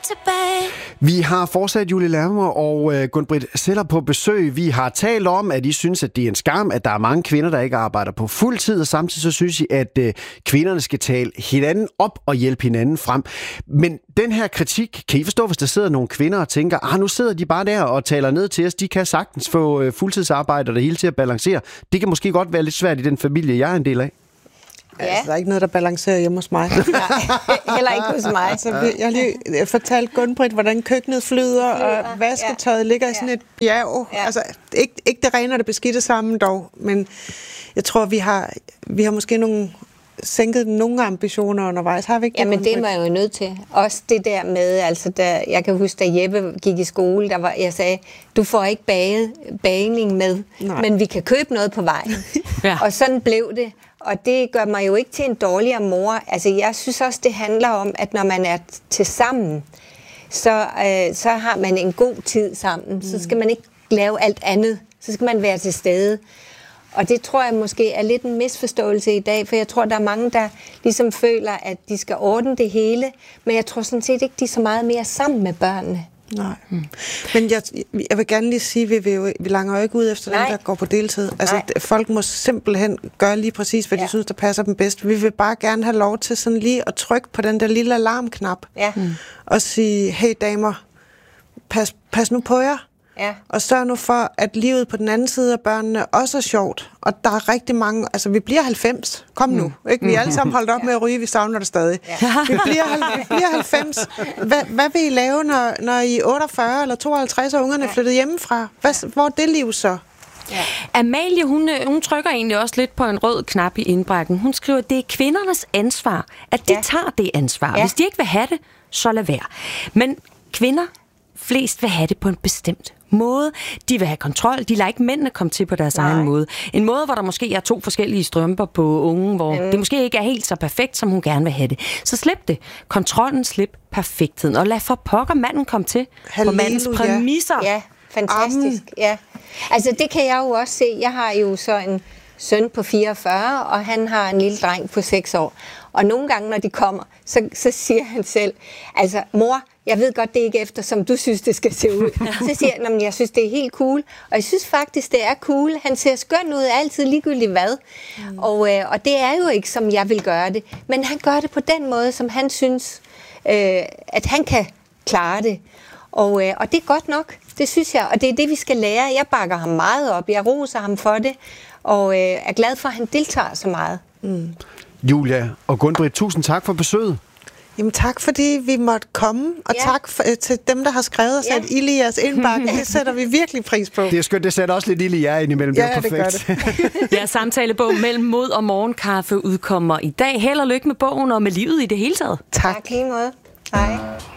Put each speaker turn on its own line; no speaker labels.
tilbage.
Vi har fortsat Julie Lermer og Gun-Britt Zeller på besøg. Vi har talt om, at I synes, at det er en skam, at der er mange kvinder, der ikke arbejder på fuld tid, og samtidig så synes I, at kvinderne skal tale hinanden op og hjælpe hinanden frem. Men den her kritik, kan I forstå, hvis der sidder nogle kvinder og tænker, nu sidder de bare der og taler ned til os, de kan sagtens få fuldtidsarbejde og det hele til at balancere. Det kan måske godt være lidt svært i den familie, jeg er en del af.
Ja. Altså, der er ikke noget, der balancerer hjemme hos mig.
Nej, heller ikke hos mig.
Altså, jeg har lige fortalt Gun-Britt, hvordan køkkenet flyder, og vasketøjet ligger i sådan et bjerg. Ja. Altså, ikke det rene og det beskidte sammen dog, men jeg tror, vi har måske sænket nogle ambitioner undervejs. Har vi ikke det?
Jamen, det var jeg jo nødt til. Også det der med, altså, jeg kan huske, da Jeppe gik i skole, jeg sagde, du får ikke bagning med, men vi kan købe noget på vejen. Ja. Og sådan blev det. Og det gør mig jo ikke til en dårligere mor. Altså, jeg synes også, det handler om, at når man er til sammen, så har man en god tid sammen. Så skal man ikke lave alt andet. Så skal man være til stede. Og det tror jeg måske er lidt en misforståelse i dag, for jeg tror, der er mange, der ligesom føler, at de skal ordne det hele. Men jeg tror sådan set ikke, de er så meget mere sammen med børnene.
Nej. Men jeg vil gerne lige sige, at vi langer jo ikke ud efter dem, der går på deltid. Altså, folk må simpelthen gøre lige præcis, hvad de synes, der passer dem bedst. Vi vil bare gerne have lov til sådan lige at trykke på den der lille alarmknap. Ja. Og sige, hey damer, pas nu på jer. Ja. Og sørg nu for, at livet på den anden side af børnene også er sjovt. Og der er rigtig mange... Altså, vi bliver 90. Kom nu. Ikke? Vi er alle sammen holdt op med at ryge. Vi savner det stadig. Ja. Vi bliver 90. Hvad vil I lave, når I er 48 eller 52 og ungerne er flyttet hjemmefra? Hvor er det liv så?
Ja. Amalie, hun trykker egentlig også lidt på en rød knap i indbakken. Hun skriver, at det er kvindernes ansvar, at de tager det ansvar. Hvis de ikke vil have det, så lad være. Men kvinder... Flest vil have det på en bestemt måde. De vil have kontrol. De lader ikke mændene komme til på deres egen måde. En måde, hvor der måske er 2 forskellige strømper på ungen, hvor det måske ikke er helt så perfekt, som hun gerne vil have det. Så slip det. Kontrollen, slip perfektheden. Og lad for pokker manden komme til på mandens præmisser.
Ja, fantastisk. Ja. Altså, det kan jeg jo også se. Jeg har jo så en søn på 44, og han har en lille dreng på 6 år. Og nogle gange, når de kommer, så siger han selv, altså, mor, jeg ved godt, det er ikke efter, som du synes, det skal se ud. Så siger han, jeg synes, det er helt cool. Og jeg synes faktisk, det er cool. Han ser skøn ud, altid ligegyldigt hvad. Og det er jo ikke, som jeg vil gøre det. Men han gør det på den måde, som han synes, at han kan klare det. Og det er godt nok, det synes jeg. Og det er det, vi skal lære. Jeg bakker ham meget op. Jeg roser ham for det. Og er glad for, at han deltager så meget.
Julia og Gun-Britt, tusind tak for besøget.
Jamen tak, fordi vi måtte komme, og tak til dem, der har skrevet og sat ild i jeres indbakke. Det sætter vi virkelig pris på.
Det er skønt, det sætter også lidt ild i jer indimellem.
Ja,
det er perfekt.
Det gør det.
Samtalebog Mellem Mod og Morgenkaffe udkommer i dag. Held og lykke med bogen og med livet i det hele taget.
Tak lige måde. Hej.